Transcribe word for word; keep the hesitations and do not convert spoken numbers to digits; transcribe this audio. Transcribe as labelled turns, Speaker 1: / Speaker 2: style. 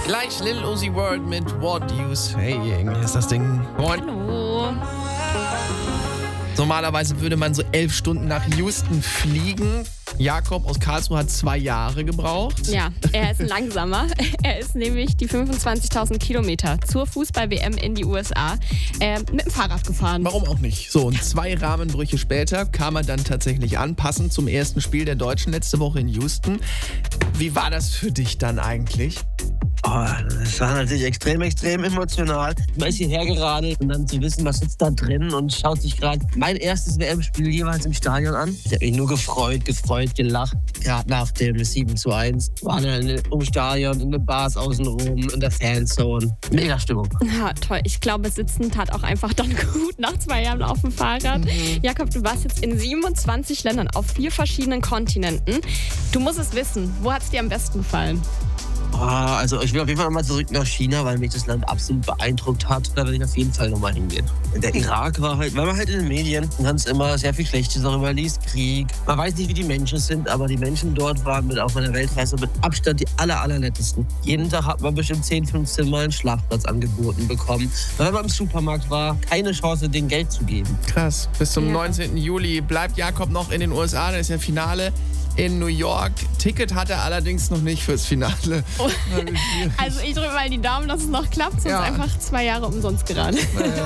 Speaker 1: Gleich Lil Uzi Vert mit What You Saying ist das Ding. Moin.
Speaker 2: Hallo.
Speaker 1: Normalerweise würde man so elf Stunden nach Houston fliegen. Jakob aus Karlsruhe hat zwei Jahre gebraucht.
Speaker 2: Ja, er ist ein Langsamer. Er ist nämlich die fünfundzwanzigtausend Kilometer zur Fußball-W M in die U S A äh, mit dem Fahrrad gefahren.
Speaker 1: Warum auch nicht? So, und zwei Rahmenbrüche später kam er dann tatsächlich an, passend zum ersten Spiel der Deutschen letzte Woche in Houston. Wie war das für dich dann eigentlich?
Speaker 3: Oh, das war natürlich extrem, extrem emotional. Man ist hierher geradelt und dann zu wissen, was sitzt da drin und schaut sich gerade mein erstes W M-Spiel jeweils im Stadion an. Ich habe mich nur gefreut, gefreut, gelacht. Gerade nach dem sieben zu eins waren wir im Stadion, in den Bars außenrum, in der Fanzone. Mega Stimmung.
Speaker 2: Ja, toll. Ich glaube, Sitzen tat auch einfach dann gut nach zwei Jahren auf dem Fahrrad. Mhm. Jakob, du warst jetzt in siebenundzwanzig Ländern auf vier verschiedenen Kontinenten. Du musst es wissen. Wo hat es dir am besten gefallen?
Speaker 3: Oh, also ich will auf jeden Fall nochmal zurück nach China, weil mich das Land absolut beeindruckt hat. Da will ich auf jeden Fall nochmal hingehen. Der Irak war halt, weil man halt in den Medien ganz immer sehr viel Schlechtes darüber liest, Krieg. Man weiß nicht, wie die Menschen sind, aber die Menschen dort waren mit auf meiner Weltreise mit Abstand die aller, allernettesten. Jeden Tag hat man bestimmt zehn, fünfzehn Mal einen Schlafplatz angeboten bekommen. Weil wenn man im Supermarkt war, keine Chance, denen Geld zu geben.
Speaker 1: Krass. Bis zum
Speaker 2: Ja.
Speaker 1: neunzehnten Juli bleibt Jakob noch in den U S A. Da ist ja Finale in New York. Ticket hat er allerdings noch nicht fürs Finale.
Speaker 2: Also ich drücke mal die Daumen, dass es noch klappt, sonst
Speaker 1: Ja.
Speaker 2: einfach zwei Jahre umsonst gerade.